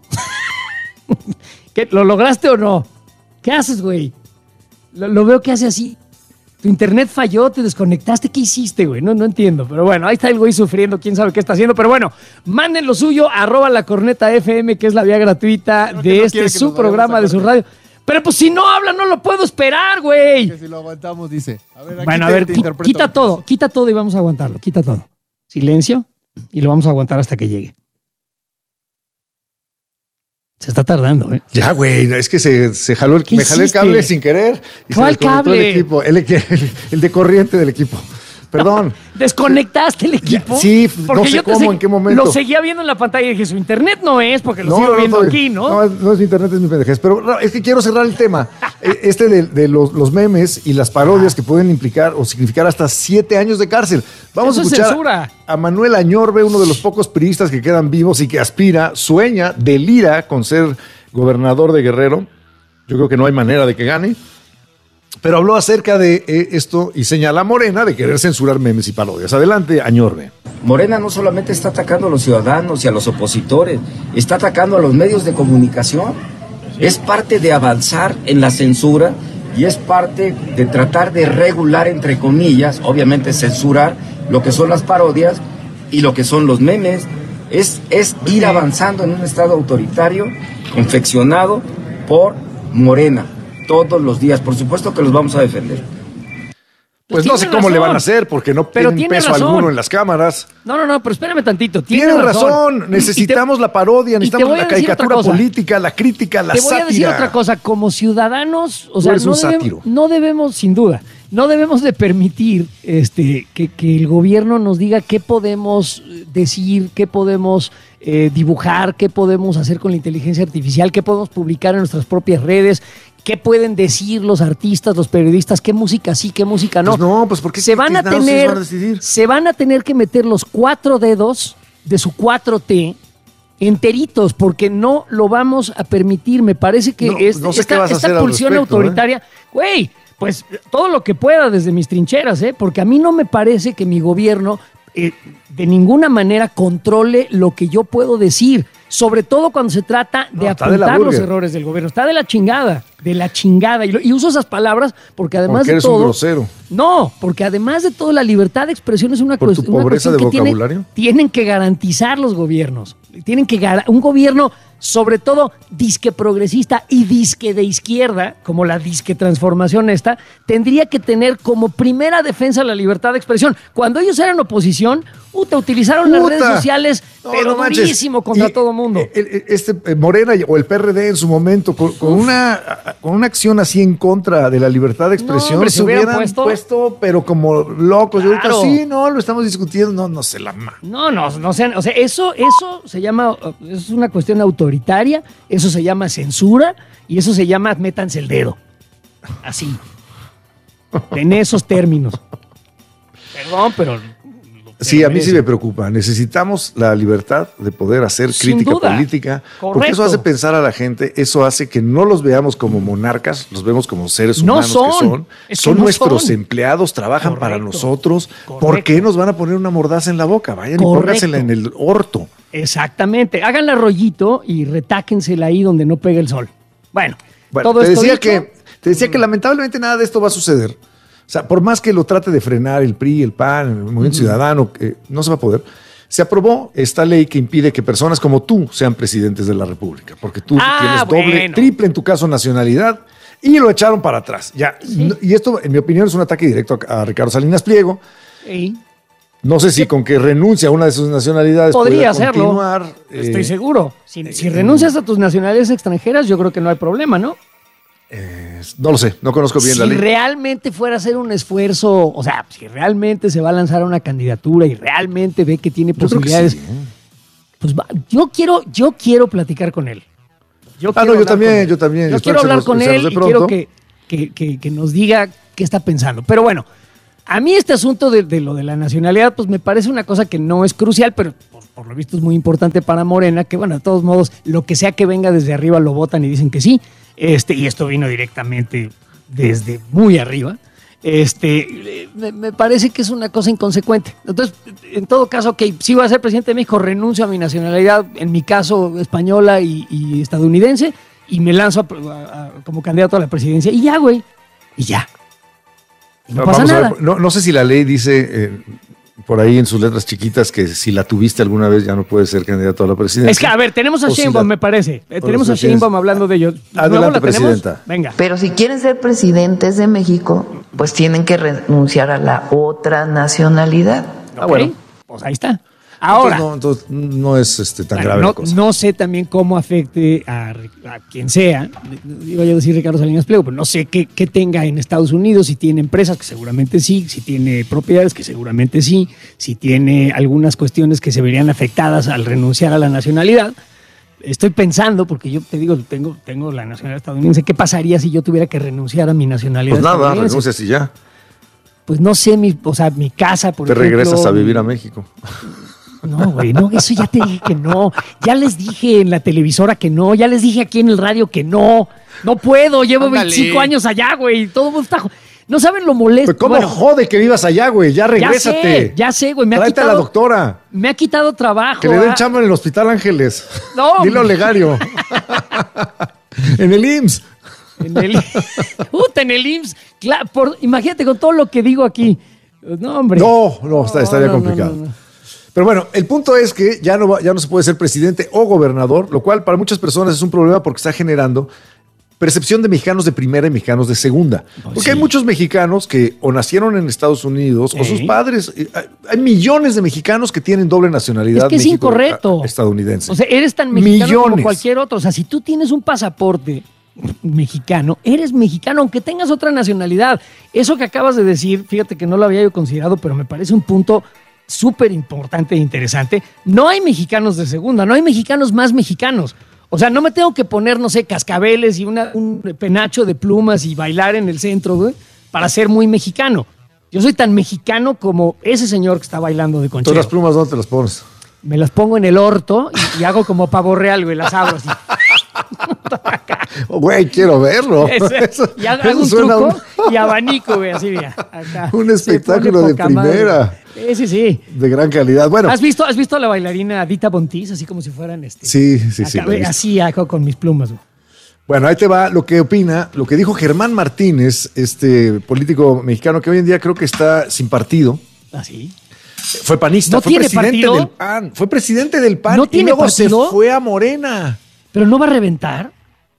¿Qué, ¿Lo lograste o no? ¿Qué haces, güey? Lo, lo veo que hace así. Tu internet falló, te desconectaste. ¿Qué hiciste, güey? No, no entiendo. Pero bueno, ahí está el güey sufriendo. ¿Quién sabe qué está haciendo? Pero bueno, manden lo suyo, arroba la corneta F M, que es la vía gratuita de no este su programa de su radio. Pero pues si no habla, no lo puedo esperar, güey. Que si lo aguantamos, dice. A ver, aquí bueno, te, a ver, te qui- quita todo, quita todo y vamos a aguantarlo. Quita todo. Silencio y lo vamos a aguantar hasta que llegue. Se está tardando, ¿eh? Ya, güey, es que se, se jaló el, me jalé el cable sin querer. Y ¿Cuál se cable? El, equipo, el, el, el de corriente del equipo. Perdón. ¿Desconectaste el equipo? Sí, porque no sé yo cómo, seg- en qué momento. Lo seguía viendo en la pantalla y dije, su internet no es, porque lo no, sigo no, viendo no, aquí, ¿no? No, no es mi internet, es mi pendejez. Pero es que quiero cerrar el tema. Este de, de los, los memes y las parodias que pueden implicar o significar hasta siete años de cárcel. Vamos Eso a escuchar es censura. a Manuel Añorbe, uno de los pocos priistas que quedan vivos y que aspira, sueña, delira con ser gobernador de Guerrero. Yo creo que no hay manera de que gane. Pero habló acerca de eh, esto y señala a Morena de querer censurar memes y parodias. Adelante, Añorbe. Morena no solamente está atacando a los ciudadanos y a los opositores, está atacando a los medios de comunicación. Es parte de avanzar en la censura y es parte de tratar de regular, entre comillas, obviamente censurar lo que son las parodias y lo que son los memes. Es, es ir avanzando en un estado autoritario confeccionado por Morena. Todos los días, por supuesto que los vamos a defender. Pues no sé cómo razón. le van a hacer, porque no pero tienen tiene peso razón. alguno en las cámaras. No, no, no, pero espérame tantito. Tiene, tiene razón. razón. Necesitamos te, la parodia, necesitamos la caricatura política, la crítica, la sátira. Te voy sátira. a decir otra cosa. Como ciudadanos, o sea, no debemos, no debemos, sin duda, no debemos de permitir este, que, que el gobierno nos diga qué podemos decir, qué podemos eh, dibujar, qué podemos hacer con la inteligencia artificial, qué podemos publicar en nuestras propias redes. ¿Qué pueden decir los artistas, los periodistas? ¿Qué música sí, qué música no? Pues no, pues porque se van a tener, van a se van a tener que meter los cuatro dedos de su cuatro T enteritos, porque no lo vamos a permitir. Me parece que no, es, no sé esta, esta pulsión respecto, autoritaria, güey, ¿eh? Pues todo lo que pueda desde mis trincheras, ¿eh? Porque a mí no me parece que mi gobierno eh, de ninguna manera controle lo que yo puedo decir. Sobre todo cuando se trata de no, apuntar de los errores del gobierno. Está de la chingada, de la chingada. Y, lo, y uso esas palabras porque además porque de eres todo... un grosero. No, porque además de todo la libertad de expresión es una, ¿Por cuest- tu pobreza una cuestión de que vocabulario? Tiene, tienen que garantizar los gobiernos. Tienen que gar- un gobierno, sobre todo disque progresista y disque de izquierda, como la disque transformación esta, tendría que tener como primera defensa la libertad de expresión. Cuando ellos eran oposición, puta, utilizaron Puta. las redes sociales, no, pero no durísimo contra y, todo mundo. Este Morena o el P R D en su momento, con, con, una, con una acción así en contra de la libertad de expresión, no, hombre, se hubieran, hubieran puesto, puesto, pero como locos. Claro. Yo ahorita sí, no, lo estamos discutiendo, no, no sé la ma. No, no, no sean, o sea, eso, eso se llama, es una cuestión autoritaria, eso se llama censura y eso se llama métanse el dedo. Así. En esos términos. Perdón, pero Sí, a mí sí me preocupa. Necesitamos la libertad de poder hacer Sin crítica duda. política, Correcto. porque eso hace pensar a la gente, eso hace que no los veamos como monarcas, los vemos como seres No humanos son. que son. Es que son no nuestros son. empleados, trabajan para Correcto. nosotros. ¿Por Correcto. qué nos van a poner una mordaza en la boca? Vayan Correcto. y póngansela en el orto. Exactamente. Háganla rollito y retáquensela ahí donde no pega el sol. Bueno, Bueno, todo te esto decía dicho, que te decía que lamentablemente nada de esto va a suceder. O sea, por más que lo trate de frenar el P R I, el P A N, el Movimiento Ujú. Ciudadano, eh, no se va a poder. Se aprobó esta ley que impide que personas como tú sean presidentes de la República, porque tú Ah, tienes doble, bueno. triple en tu caso nacionalidad y lo echaron para atrás. Ya, no- y esto, en mi opinión, es un ataque directo a, a Ricardo Salinas Pliego. Sí, No sé si con que renuncie a una de sus nacionalidades podría pueda hacerlo. continuar. Estoy eh, seguro. Si, si renuncias a tus nacionalidades extranjeras, yo creo que no hay problema, ¿no? No lo sé, no conozco bien Si la ley. realmente fuera a hacer un esfuerzo, o sea, si realmente se va a lanzar a una candidatura y realmente ve que tiene Yo creo que posibilidades, sí, ¿eh? pues va- yo quiero, yo quiero platicar con él. Yo Ah, quiero no, yo hablar también, con él. yo también. Yo Espero quiero que se hablar nos- con se nos él dé y quiero pronto. que, que- que- que nos diga qué está pensando. Pero bueno, a mí este asunto de, de lo de la nacionalidad, pues me parece una cosa que no es crucial, pero por, por lo visto es muy importante para Morena, que bueno, de todos modos, lo que sea que venga desde arriba lo votan y dicen que sí. Este, y esto vino directamente desde muy arriba. Este, me, me parece que es una cosa inconsecuente. Entonces, en todo caso, ok, si voy a ser presidente de México, renuncio a mi nacionalidad, en mi caso española y, y estadounidense, y me lanzo a- a- a- como candidato a la presidencia. Y ya, güey. Y ya. Y no Ah, pasa vamos a nada. ver, no, no sé si la ley dice eh, por ahí en sus letras chiquitas que si la tuviste alguna vez ya no puedes ser candidato a la presidencia. Es que, a ver, tenemos a O si Sheinbaum, la- me parece. Eh, o tenemos si a la tienes. Sheinbaum hablando de ello. Adelante, ¿Luego la tenemos? presidenta. Venga. Pero si quieren ser presidentes de México, pues tienen que renunciar a la otra nacionalidad. Ah, bueno. Pues ahí está. Ahora. Entonces no, entonces no es este, tan Bueno, grave no, la cosa. no sé también cómo afecte a, a quien sea, iba yo a decir Ricardo Salinas Pliego, pero no sé qué, qué tenga en Estados Unidos, si tiene empresas, que seguramente sí, si tiene propiedades, que seguramente sí, si tiene algunas cuestiones que se verían afectadas al renunciar a la nacionalidad. Estoy pensando, porque yo te digo, tengo, tengo la nacionalidad estadounidense, ¿qué pasaría si yo tuviera que renunciar a mi nacionalidad Pues nada, estadounidense? renuncias y ya. Pues no sé, mi, o sea, mi casa, por Te ejemplo. regresas a vivir a México. No, güey, no, eso ya te dije que no. Ya les dije en la televisora que no. Ya les dije aquí en el radio que no. No puedo, llevo Ándale. veinticinco años allá, güey. Todo el mundo está. No saben lo molesto. Pues ¿cómo Bueno, jode que vivas allá, güey? Ya ya regrésate. sé, ya sé, güey. Me ha Tráete a quitado, la doctora. me ha quitado trabajo. Que le den ah. chamba en el Hospital Ángeles. No, Dile a Olegario. En el I M S S. En el, Puta, en el I M S S. Cla- por- imagínate con todo lo que digo aquí. No, hombre. No, no, está- estaría no, no, complicado. no, no. Pero bueno, el punto es que ya no, va- ya no se puede ser presidente o gobernador, lo cual para muchas personas es un problema porque está generando percepción de mexicanos de primera y mexicanos de segunda. Porque hay muchos mexicanos que o nacieron en Estados Unidos o Sí. sus padres. eh, hay- Hay millones de mexicanos que tienen doble nacionalidad. Es que es México- incorrecto. a- estadounidense. O sea, eres tan mexicano como Millones. cualquier otro. O sea, si tú tienes un pasaporte mexicano, eres mexicano, aunque tengas otra nacionalidad. Eso que acabas de decir, fíjate que no lo había yo considerado, pero me parece un punto súper importante e interesante. No hay mexicanos de segunda, no hay mexicanos más mexicanos. O sea, no me tengo que poner, no sé, cascabeles y una- un penacho de plumas y bailar en el centro, güey, para ser muy mexicano. Yo soy tan mexicano como ese señor que está bailando de Todas conchero. las plumas, ¿dónde te las pones? Me las pongo en el orto y, y hago como pavo real, güey, las abro así. Oh, güey, quiero verlo. Ese- Eso- y hago eso un suena truco un- y abanico, güey, así, mira. Acá. Un Se espectáculo pone de poca madre. primera. Sí, sí, sí. De gran calidad. Bueno, ¿Has visto, ¿Has visto a la bailarina Dita Bontis? Así como si fueran este. sí, sí, sí. acá, lo he ve, visto. así hago con mis plumas, güey. Bueno, ahí te va lo que opina, lo que dijo Germán Martínez, este político mexicano que hoy en día creo que está sin partido. Así. Fue panista, ¿No fue tiene presidente partido? del P A N, fue presidente del P A N ¿No y tiene luego partido? se fue a Morena. Pero no va a reventar.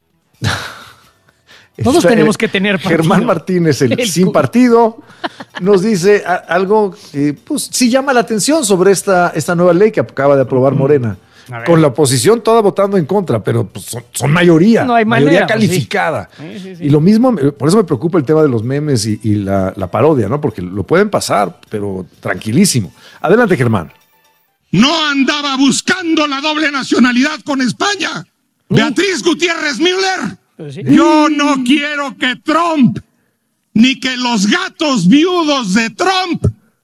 Todos Está, tenemos eh, que tener partido. Germán Martínez, el, El sin cu- partido, nos dice a- algo que pues sí llama la atención sobre esta, esta nueva ley que acaba de aprobar Morena. A ver. Con la oposición toda votando en contra, pero pues, son, son mayoría, No hay mayoría manera, pues, calificada. sí. Sí, sí, sí. Y lo mismo, por eso me preocupa el tema de los memes y, y la, la parodia, ¿no? Porque lo pueden pasar, pero tranquilísimo. Adelante, Germán. No andaba buscando la doble nacionalidad con España. Beatriz Gutiérrez Müller. Pues sí. Yo no quiero que Trump, ni que los gatos viudos de Trump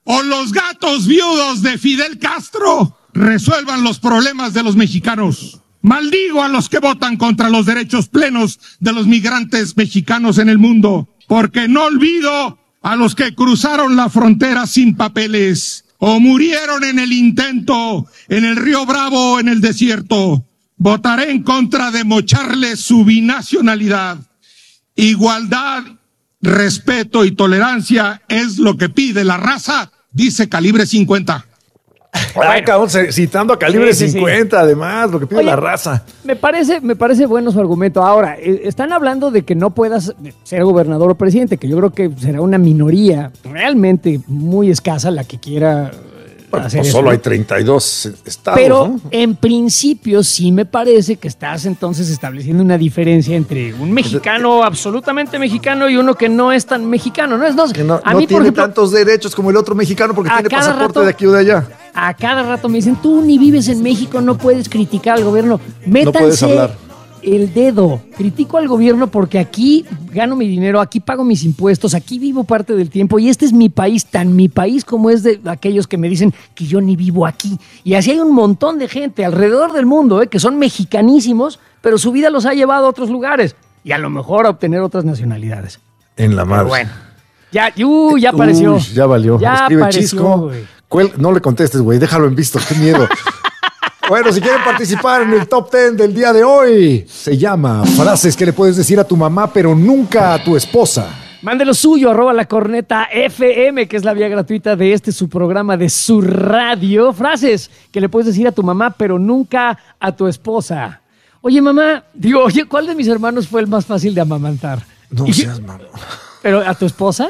o los gatos viudos de Fidel Castro resuelvan los problemas de los mexicanos. Maldigo a los que votan contra los derechos plenos de los migrantes mexicanos en el mundo, porque no olvido a los que cruzaron la frontera sin papeles o murieron en el intento en el Río Bravo o en el desierto. Votaré en contra de mocharles su binacionalidad. Igualdad, respeto y tolerancia es lo que pide la raza, dice Calibre cincuenta. Bueno, cabrón, citando a Calibre sí, sí, cincuenta, sí. Además, lo que pide Oye, la raza. Me parece, me parece bueno su argumento. Ahora, eh, están hablando de que no puedas ser gobernador o presidente, que yo creo que será una minoría realmente muy escasa la que quiera bueno, hacer pues eso. Solo hay treinta y dos estados. Pero ¿no? en principio sí me parece que estás entonces estableciendo una diferencia entre un mexicano absolutamente mexicano y uno que no es tan mexicano. No es no, que no, a no mí, tiene por ejemplo, tantos derechos como el otro mexicano porque tiene pasaporte rato, de aquí o de allá. A cada rato me dicen, tú ni vives en México, no puedes criticar al gobierno. Métanse no puedes hablar. El dedo. Critico al gobierno porque aquí gano mi dinero, aquí pago mis impuestos, aquí vivo parte del tiempo y este es mi país, tan mi país como es de aquellos que me dicen que yo ni vivo aquí. Y así hay un montón de gente alrededor del mundo, ¿eh? que son mexicanísimos, pero su vida los ha llevado a otros lugares y a lo mejor a obtener otras nacionalidades. En la madre. Pero bueno, ya, uh, ya apareció. Uy, ya valió. Ya Escribe apareció, Chisco. Güey. Cuel, no le contestes, güey, déjalo en visto, qué miedo. Bueno, si quieren participar en el top diez del día de hoy, se llama frases que le puedes decir a tu mamá, pero nunca a tu esposa. Mande lo suyo, arroba la corneta F M, que es la vía gratuita de este su programa de su radio. Frases que le puedes decir a tu mamá, pero nunca a tu esposa. Oye, mamá, digo, oye, ¿cuál de mis hermanos fue el más fácil de amamantar? No y seas mamón. ¿Pero a tu esposa?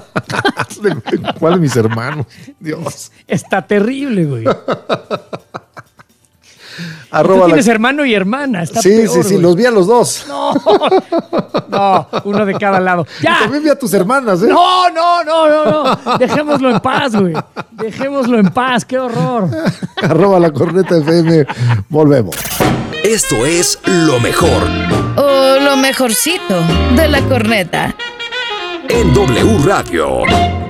¿Cuál de mis hermanos? Dios. Está terrible, güey. Arroba Tú tienes la... hermano y hermana. Está sí, peor, sí, sí, güey. los vi a los dos. No, no, uno de cada lado. ¡Ya! Y también vi a tus hermanas, ¿eh? No, no, no, no, no. Dejémoslo en paz, güey. Dejémoslo en paz, qué horror. Arroba la corneta F M. Volvemos. Esto es lo mejor. O lo mejorcito de la corneta. En W Radio.